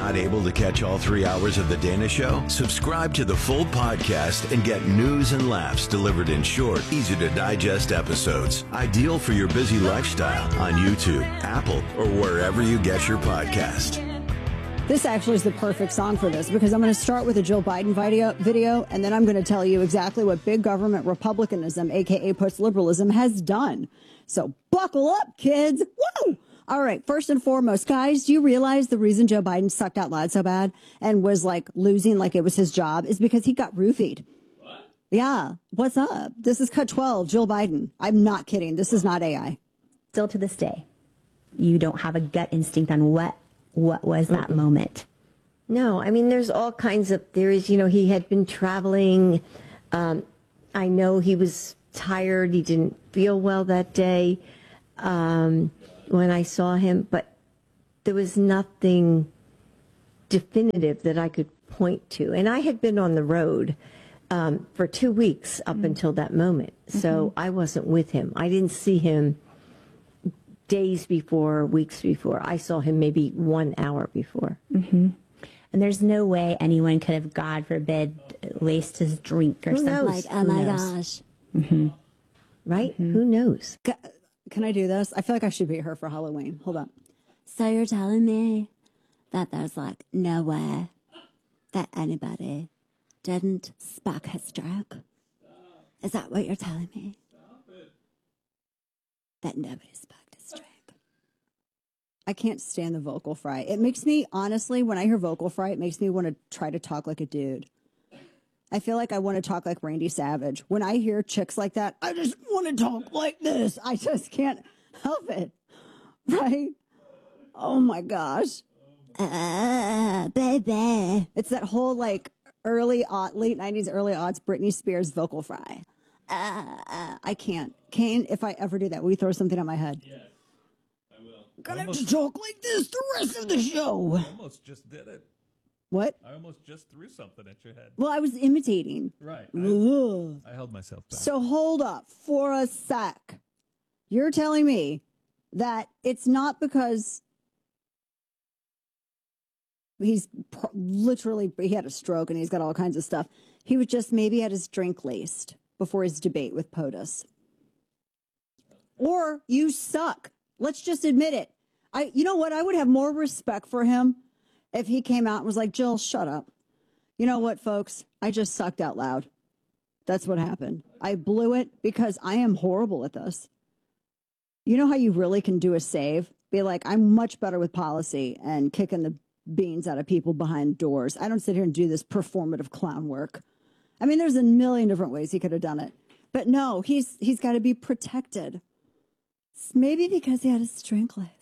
Not able to catch all 3 hours of The Dana Show? Subscribe to the full podcast and get news and laughs delivered in short, easy to digest episodes. Ideal for your busy lifestyle on YouTube, Apple, or wherever you get your podcast. This actually is the perfect song for this because I'm going to start with a Joe Biden video, and then I'm going to tell you exactly what big government republicanism, a.k.a. post-liberalism, has done. So buckle up, kids. Woo! All right, first and foremost, guys, do you realize the reason Joe Biden sucked out loud so bad and was like losing like it was his job is because he got roofied? What? Yeah. What's up? This is Cut 12, Jill Biden. I'm not kidding. This is not AI. Still to this day, you don't have a gut instinct on what was that moment. No, I mean, there's all kinds of theories. You know, he had been traveling. I know he was tired. He didn't feel well that day. When I saw him, but there was nothing definitive that I could point to. And I had been on the road for 2 weeks up until that moment. So I wasn't with him. I didn't see him days before, weeks before. I saw him maybe 1 hour before. And there's no way anyone could have, God forbid, laced his drink or something. Like, oh my gosh. Right? Who knows? Can I do this? I feel like I should be her for Halloween. Hold on. So you're telling me that there's like no way that anybody didn't spark his drink? Is that what you're telling me? That nobody sparked his drink? I can't stand the vocal fry. It makes me, honestly, when I hear vocal fry, it makes me want to try to talk like a dude. I feel like I want to talk like Randy Savage. When I hear chicks like that, I just want to talk like this. I just can't help it. Right? Oh my gosh. Baby. It's that whole like late 90s, early aughts Britney Spears vocal fry. I can't. Kane, if I ever do that, will you throw something on my head? Yes, I will. I'm going to have to talk like this the rest of the show. I almost just did it. What? I almost just threw something at your head. Well, I was imitating. Right. I held myself back. So hold up for a sec. You're telling me that it's not because he had a stroke and he's got all kinds of stuff. He was just maybe had his drink laced before his debate with POTUS. Or you suck. Let's just admit it. You know what? I would have more respect for him if he came out and was like, Jill, shut up. You know what, folks? I just sucked out loud. That's what happened. I blew it because I am horrible at this. You know how you really can do a save? Be like, I'm much better with policy and kicking the beans out of people behind doors. I don't sit here and do this performative clown work. I mean, there's a million different ways he could have done it. But no, he's got to be protected. Maybe because he had his drink list.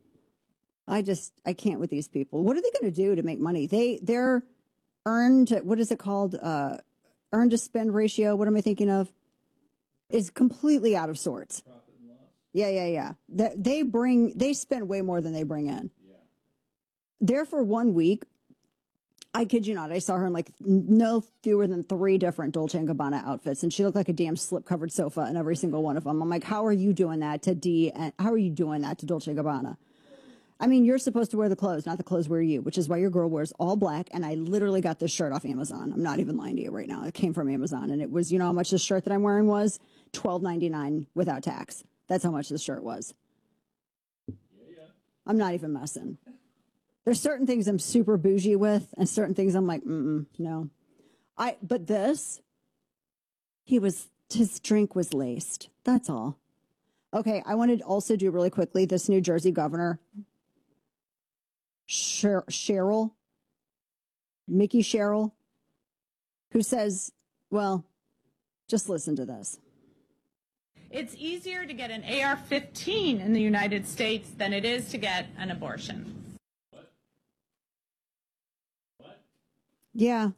I can't with these people. What are they going to do to make money? They're earned, what is it called? Earn to spend ratio. What am I thinking of? Is completely out of sorts. Profit and loss. Yeah. They spend way more than they bring in. Yeah. There for 1 week, I kid you not, I saw her in like no fewer than 3 different Dolce & Gabbana outfits, and she looked like a damn slip-covered sofa in every single one of them. I'm like, how are you doing that to how are you doing that to Dolce & Gabbana? I mean, you're supposed to wear the clothes, not the clothes wear you, which is why your girl wears all black. And I literally got this shirt off Amazon. I'm not even lying to you right now. It came from Amazon, and it was, you know how much this shirt that I'm wearing was? $12.99 without tax. That's how much this shirt was. Yeah. I'm not even messing. There's certain things I'm super bougie with, and certain things I'm like, no. But this, his drink was laced. That's all. Okay, I wanted to also do really quickly this New Jersey governor, Mickey Sherrill, who says, well, just listen to this. It's easier to get an AR-15 in the United States than it is to get an abortion. What? Yeah.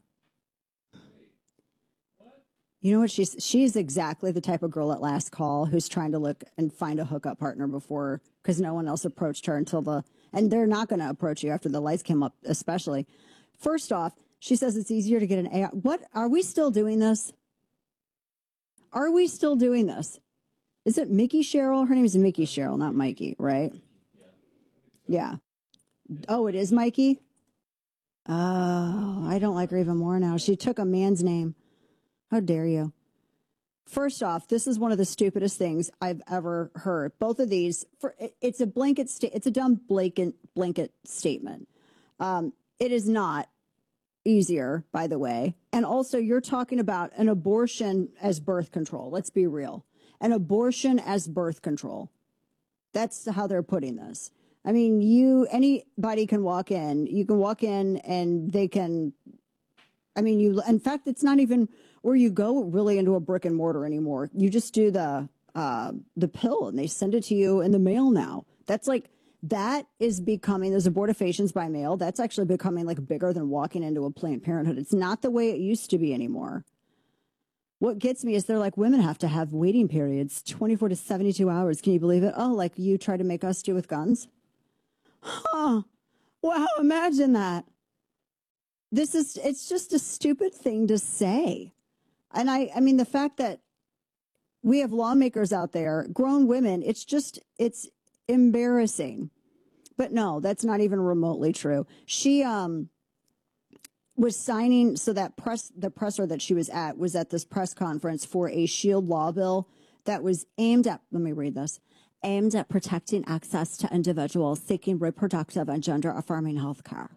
You know what? She's exactly the type of girl at last call who's trying to look and find a hookup partner before, because no one else approached her and they're not going to approach you after the lights came up, especially. First off, she says it's easier to get an AR. What? Are we still doing this? Are we still doing this? Is it Mickey Sherrill? Her name is Mickey Sherrill, not Mikey, right? Yeah. Oh, it is Mikey? Oh, I don't like her even more now. She took a man's name. How dare you? First off, this is one of the stupidest things I've ever heard. Both of these, it's a blanket it's a dumb blanket statement. It is not easier, by the way. And also, you're talking about an abortion as birth control. Let's be real. An abortion as birth control. That's how they're putting this. I mean, anybody can walk in. You can walk in and they can, in fact, it's not even where you go really into a brick and mortar anymore. You just do the pill and they send it to you in the mail now. That is becoming, those abortifacients by mail, that's actually becoming like bigger than walking into a Planned Parenthood. It's not the way it used to be anymore. What gets me is they're like, women have to have waiting periods, 24 to 72 hours. Can you believe it? Oh, like you try to make us do with guns? Huh. Wow, imagine that. It's just a stupid thing to say. And I mean, the fact that we have lawmakers out there, grown women, it's embarrassing. But no, that's not even remotely true. She was signing, so that the presser that she was at this press conference for a SHIELD law bill that was aimed at, let me read this, aimed at protecting access to individuals seeking reproductive and gender affirming health care.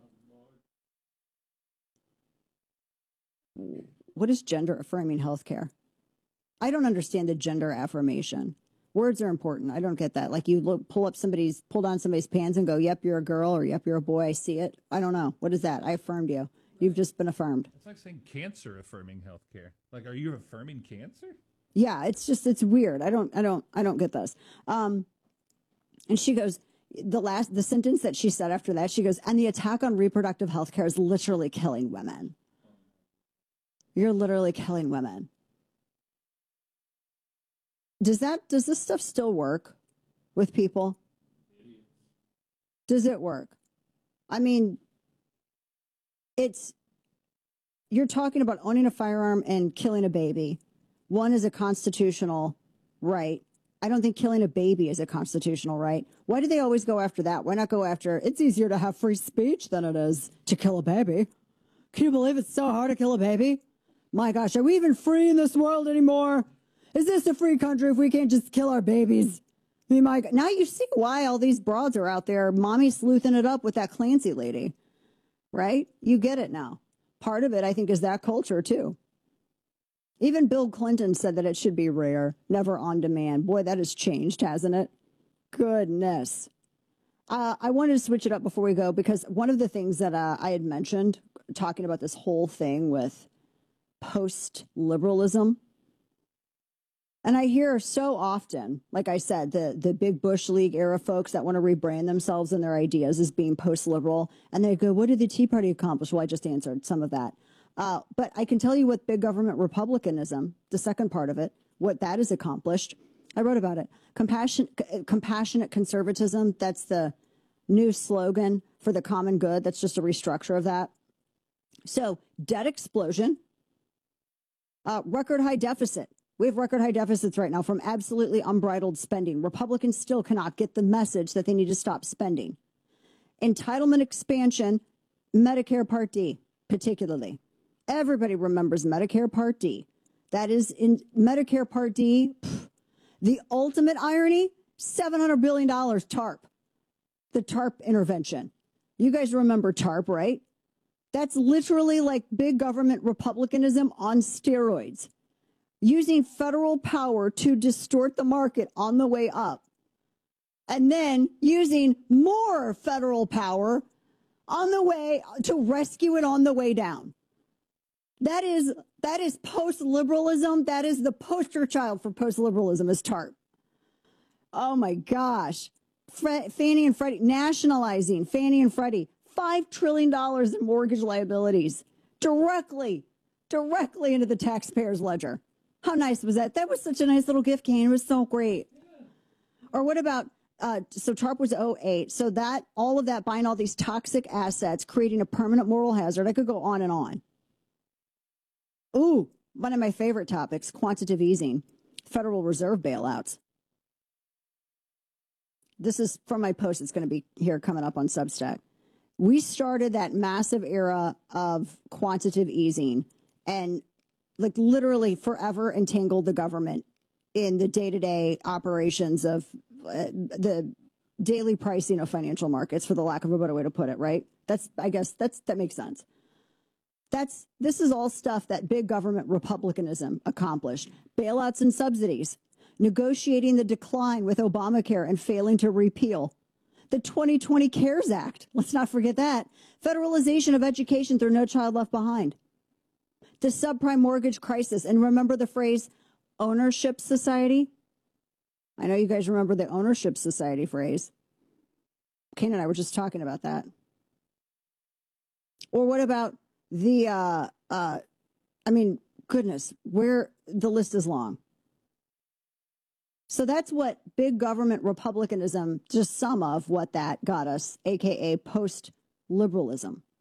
What is gender affirming health care? I don't understand the gender affirmation. Words are important. I don't get that. Like you pull down somebody's pants and go, yep, you're a girl, or yep, you're a boy. I see it. I don't know. What is that? I affirmed you. You've just been affirmed. It's like saying cancer affirming healthcare. Like, are you affirming cancer? Yeah, it's weird. I don't get this. And she goes, the sentence that she said after that, she goes, and the attack on reproductive health care is literally killing women. You're literally killing women. Does this stuff still work with people? Does it work? I mean, you're talking about owning a firearm and killing a baby. One is a constitutional right. I don't think killing a baby is a constitutional right. Why do they always go after that? Why not go after, it's easier to have free speech than it is to kill a baby? Can you believe it's so hard to kill a baby? My gosh, are we even free in this world anymore? Is this a free country if we can't just kill our babies? I mean, my God. Now you see why all these broads are out there, mommy sleuthing it up with that Clancy lady, right? You get it now. Part of it, I think, is that culture, too. Even Bill Clinton said that it should be rare, never on demand. Boy, that has changed, hasn't it? Goodness. I wanted to switch it up before we go, because one of the things that I had mentioned, talking about this whole thing with post-liberalism, and I hear so often, like I said, the big Bush League era folks that want to rebrand themselves and their ideas as being post-liberal. And they go, what did the Tea Party accomplish? Well, I just answered some of that. But I can tell you what big government republicanism, the second part of it, what that has accomplished. I wrote about it. Compassionate conservatism, that's the new slogan for the common good. That's just a restructure of that. So debt explosion, record high deficit. We have record high deficits right now from absolutely unbridled spending. Republicans still cannot get the message that they need to stop spending. Entitlement expansion, Medicare Part D, particularly. Everybody remembers Medicare Part D. That is in Medicare Part D. The ultimate irony, $700 billion TARP. The TARP intervention. You guys remember TARP, right? That's literally like big government republicanism on steroids. Using federal power to distort the market on the way up, and then using more federal power on the way to rescue it on the way down. That is post-liberalism. That is the poster child for post-liberalism is TARP. Oh my gosh. Fannie and Freddie, nationalizing Fannie and Freddie, $5 trillion in mortgage liabilities directly into the taxpayer's ledger. How nice was that? That was such a nice little gift, Kane. It was so great. Or what about, so TARP was 2008. So that, all of that, buying all these toxic assets, creating a permanent moral hazard. I could go on and on. Ooh, one of my favorite topics, quantitative easing, Federal Reserve bailouts. This is from my post. It's going to be here coming up on Substack. We started that massive era of quantitative easing and like literally forever entangled the government in the day-to-day operations of the daily pricing of financial markets, for the lack of a better way to put it, right? I guess that makes sense. This is all stuff that big government republicanism accomplished. Bailouts and subsidies, negotiating the decline with Obamacare and failing to repeal. The 2020 CARES Act, let's not forget that. Federalization of education through No Child Left Behind. The subprime mortgage crisis, and remember the phrase ownership society? I know you guys remember the ownership society phrase. Kane and I were just talking about that. Or what about the, goodness, where the list is long. So that's what big government republicanism, just some of what that got us, AKA post-liberalism.